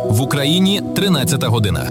В Україні 13 година.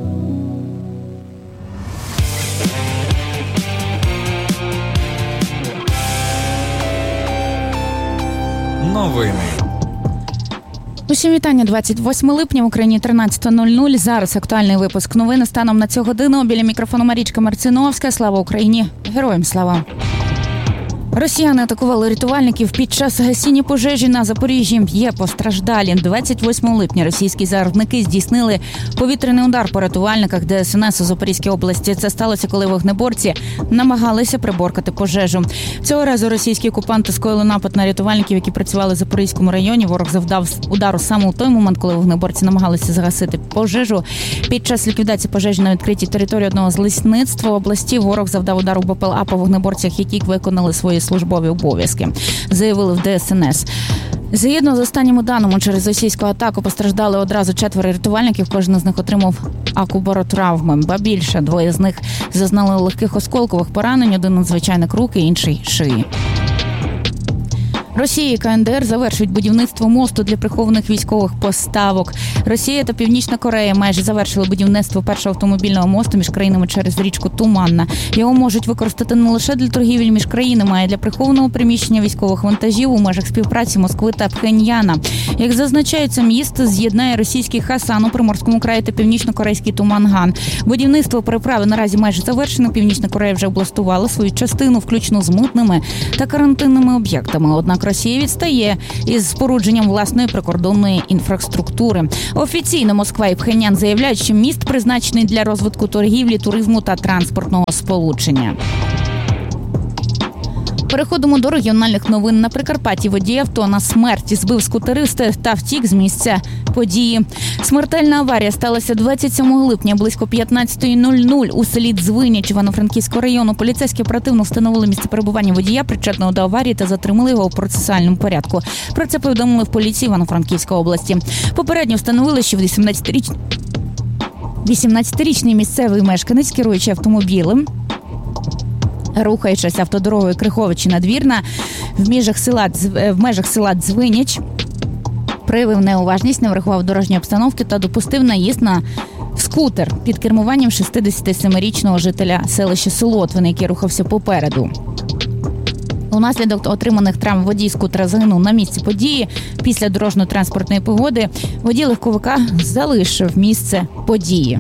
Новини. Усім вітання. 28 липня, в Україні 13:00. Зараз актуальний випуск новин. Станом на цю годину біля мікрофону Марічка Марциновська. Слава Україні! Героям слава! Росіяни атакували рятувальників під час гасіння пожежі на Запоріжжі. Є постраждалі. 28 липня російські загарбники здійснили повітряний удар по рятувальниках ДСНС у Запорізькій області. Це сталося, коли вогнеборці намагалися приборкати пожежу. Цього разу російські окупанти скоїли напад на рятувальників, які працювали в Запорізькому районі. Ворог завдав удару саме у той момент, коли вогнеборці намагалися загасити пожежу. Під час ліквідації пожежі на відкритій території одного з лісництв області ворог завдав удару БПЛА по вогнеборцях, які виконали свої службові обов'язки, заявили в ДСНС. Згідно з останніми даними, через російську атаку постраждали одразу 4 рятувальників, кожен з них отримав акубаротравми. Ба більше, 2 з них зазнали легких осколкових поранень, один надзвичайник руки, інший шиї. Росія і КНДР завершують будівництво мосту для прихованих військових поставок. Росія та Північна Корея майже завершили будівництво першого автомобільного мосту між країнами через річку Туманна. Його можуть використати не лише для торгівлі між країнами, а й для прихованого приміщення військових вантажів у межах співпраці Москви та Пхеньяна. Як зазначається, міст з'єднає російський Хасан у Приморському краї та північно-корейський Туманган. Будівництво переправи наразі майже завершено. Північна Корея вже облаштувала свою частину, включно з митними та карантинними об'єктами. Однак Росія відстає із спорудженням власної прикордонної інфраструктури. Офіційно Москва і Пхеньян заявляють, що міст призначений для розвитку торгівлі, туризму та транспортного сполучення. Переходимо до регіональних новин. На Прикарпатті водій авто на смерть збив скутериста та втік з місця події. Смертельна аварія сталася 27 липня близько 15:00 у селі Дзвиніч Івано-Франківського району. Поліцейські оперативно встановили місце перебування водія, причетного до аварії, та затримали його у процесуальному порядку. Про це повідомили в поліції Івано-Франківської області. Попередньо встановили, що 18-річний місцевий мешканець, керуючи автомобілем, рухаючись автодорогою Криховичі-Надвірна в межах села Дзвиніч, проявив неуважність, не врахував дорожньої обстановки та допустив наїзд на скутер під кермуванням 67-річного жителя селища Солотвини, який рухався попереду. Унаслідок отриманих травм водій скутера загинув на місці події. Після дорожньо-транспортної пригоди водій легковика залишив місце події.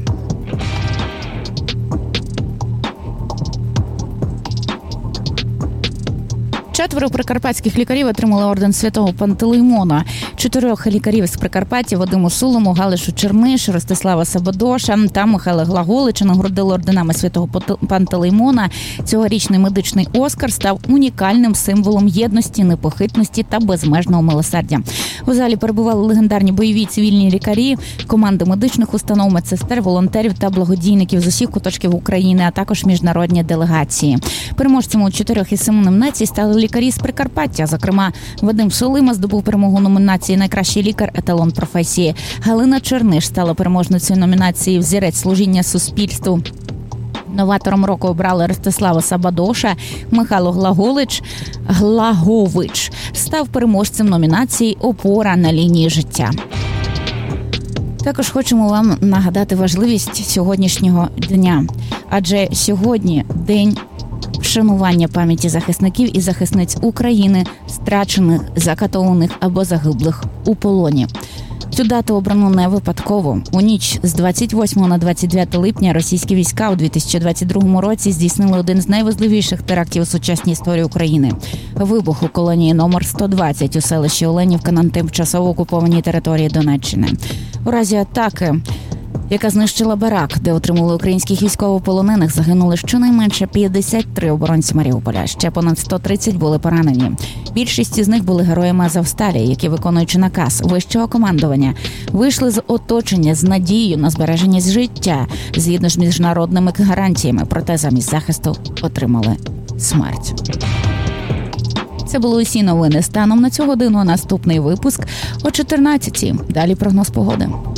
Четверо прикарпатських лікарів отримали орден Святого Пантелеймона. 4 лікарів з Прикарпаття – Вадиму Сулому, Галишу Черниш, Ростислава Сабадоша та Михайла Глаголича – нагородили орденами Святого Пантелеймона. Цьогорічний медичний Оскар став унікальним символом єдності, непохитності та безмежного милосердя. У залі перебували легендарні бойові цивільні лікарі, команди медичних установ, медсестер, волонтерів та благодійників з усіх куточків України, а також міжнародні делегації. Переможцями у 4 із 7 номінацій стали лікарі з Прикарпаття. Зокрема, Вадим Сулима здобув перемогу номінації «Найкращий лікар. Еталон професії». Галина Черниш стала переможницею номінації «Взірець служіння суспільству». Новатором року обрали Ростислава Сабадоша. Михайло Глагович став переможцем номінації «Опора на лінії життя». Також хочемо вам нагадати важливість сьогоднішнього дня. Адже сьогодні день вшанування пам'яті захисників і захисниць України, страчених, закатованих або загиблих у полоні. Цю дату обрано не випадково. У ніч з 28 на 29 липня російські війська у 2022 році здійснили один з найважливіших терактів у сучасній історії України – вибух у колонії номер 120 у селищі Оленівка на тимчасово окупованій території Донеччини. У разі атаки, яка знищила барак, де отримали українських військовополонених, загинули щонайменше 53 оборонці Маріуполя. Ще понад 130 були поранені. Більшість з них були героями Азовсталі, які, виконуючи наказ вищого командування, вийшли з оточення з надією на збереження життя, згідно з міжнародними гарантіями, проте замість захисту отримали смерть. Це були усі новини станом на цю годину. Наступний випуск о 14-й. Далі прогноз погоди.